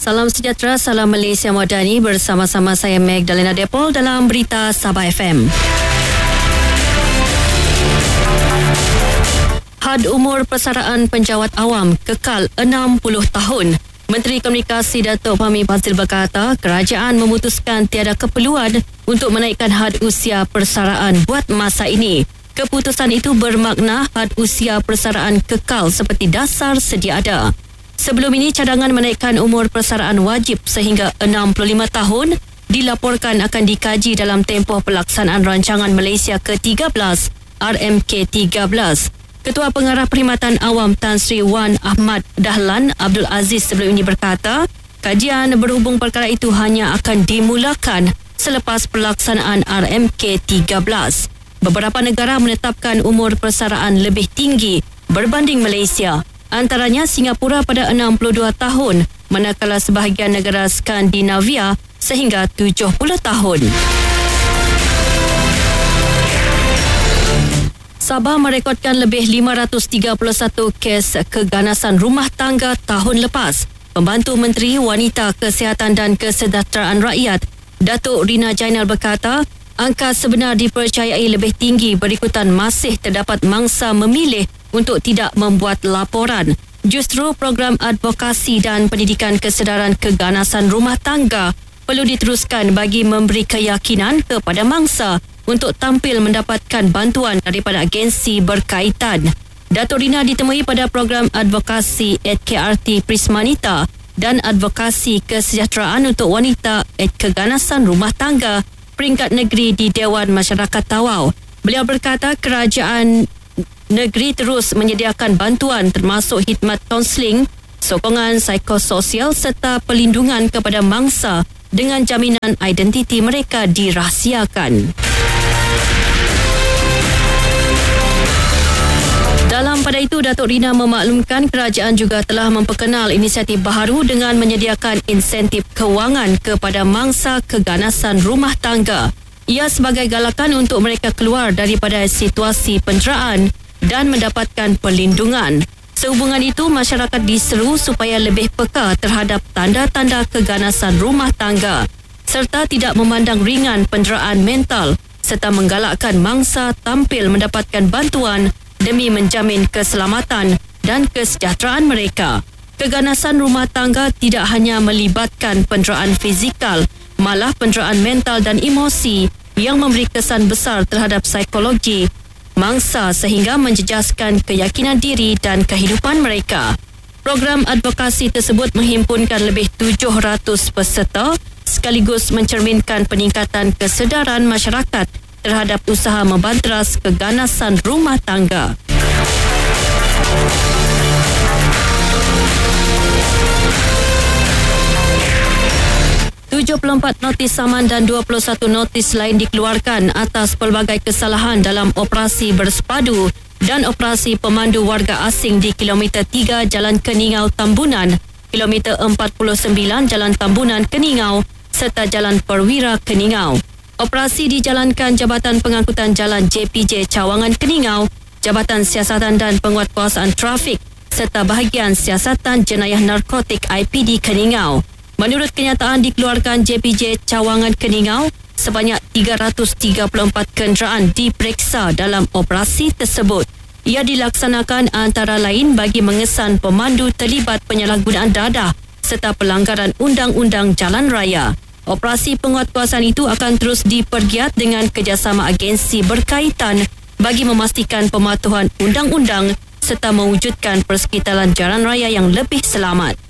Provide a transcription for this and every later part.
Salam sejahtera, salam Malaysia Madani, bersama-sama saya Magdalena Depol dalam Berita Sabah FM. Had umur persaraan penjawat awam kekal 60 tahun. Menteri Komunikasi Datuk Fahmi Fadzil berkata, kerajaan memutuskan tiada keperluan untuk menaikkan had usia persaraan buat masa ini. Keputusan itu bermakna had usia persaraan kekal seperti dasar sedia ada. Sebelum ini, cadangan menaikkan umur persaraan wajib sehingga 65 tahun dilaporkan akan dikaji dalam tempoh pelaksanaan rancangan Malaysia ke-13, RMK-13. Ketua Pengarah Perkhidmatan Awam Tan Sri Wan Ahmad Dahlan Abdul Aziz sebelum ini berkata, kajian berhubung perkara itu hanya akan dimulakan selepas pelaksanaan RMK-13. Beberapa negara menetapkan umur persaraan lebih tinggi berbanding Malaysia. Antaranya Singapura pada 62 tahun, manakala sebahagian negara Skandinavia sehingga 70 tahun. Sabah merekodkan lebih 531 kes keganasan rumah tangga tahun lepas. Pembantu Menteri Wanita, Kesihatan dan Kesejahteraan Rakyat, Datuk Rina Jainal berkata, angka sebenar dipercayai lebih tinggi berikutan masih terdapat mangsa memilih untuk tidak membuat laporan. Justru program advokasi dan pendidikan kesedaran keganasan rumah tangga perlu diteruskan bagi memberi keyakinan kepada mangsa untuk tampil mendapatkan bantuan daripada agensi berkaitan. Datuk Rina ditemui pada program advokasi KRT Prismanita dan advokasi kesejahteraan untuk wanita keganasan rumah tangga peringkat negeri di Dewan Masyarakat Tawau. Beliau berkata kerajaan negeri terus menyediakan bantuan termasuk khidmat kaunseling, sokongan psikososial serta perlindungan kepada mangsa dengan jaminan identiti mereka dirahsiakan. Dalam pada itu, Datuk Rina memaklumkan kerajaan juga telah memperkenal inisiatif baharu dengan menyediakan insentif kewangan kepada mangsa keganasan rumah tangga. Ia sebagai galakan untuk mereka keluar daripada situasi penderaan dan mendapatkan perlindungan. Sehubungan itu, masyarakat diseru supaya lebih peka terhadap tanda-tanda keganasan rumah tangga serta tidak memandang ringan penderaan mental serta menggalakkan mangsa tampil mendapatkan bantuan demi menjamin keselamatan dan kesejahteraan mereka. Keganasan rumah tangga tidak hanya melibatkan penderaan fizikal, malah penderaan mental dan emosi yang memberi kesan besar terhadap psikologi mangsa sehingga menjejaskan keyakinan diri dan kehidupan mereka. Program advokasi tersebut menghimpunkan lebih 700 peserta sekaligus mencerminkan peningkatan kesedaran masyarakat terhadap usaha membanteras keganasan rumah tangga. ...74 notis saman dan 21 notis lain dikeluarkan atas pelbagai kesalahan dalam operasi bersepadu dan operasi pemandu warga asing di kilometer 3 Jalan Keningau Tambunan, kilometer 49 Jalan Tambunan Keningau serta Jalan Perwira Keningau. Operasi dijalankan Jabatan Pengangkutan Jalan JPJ Cawangan Keningau, Jabatan Siasatan dan Penguatkuasaan Trafik serta bahagian Siasatan Jenayah Narkotik IPD Keningau. Menurut kenyataan dikeluarkan JPJ Cawangan Keningau, sebanyak 334 kenderaan diperiksa dalam operasi tersebut. Ia dilaksanakan antara lain bagi mengesan pemandu terlibat penyalahgunaan dadah serta pelanggaran undang-undang jalan raya. Operasi penguatkuasaan itu akan terus dipergiat dengan kerjasama agensi berkaitan bagi memastikan pematuhan undang-undang serta mewujudkan persekitaran jalan raya yang lebih selamat.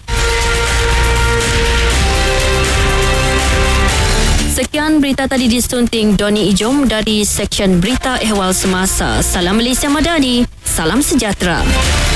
Sekian berita tadi disunting Doni Ijom dari Seksyen Berita Ehwal Semasa. Salam Malaysia Madani, salam sejahtera.